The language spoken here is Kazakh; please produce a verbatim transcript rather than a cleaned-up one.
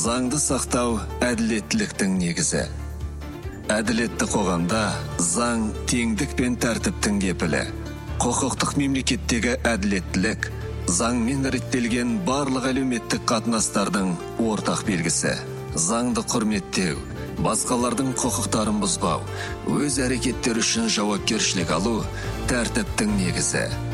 Заңды сақтау әділеттіліктің негізі. Әділетті қоғамда заң теңдік пен тәртіптің кепілі. Құқықтық мемлекеттегі әділеттілік заңмен реттелген барлық әлеуметтік қатынастардың ортақ белгісі. Заңды құрметтеу, басқалардың құқықтарын бұзбау, өз әрекеттері үшін жауапкершілік алу тәртіптің негізі.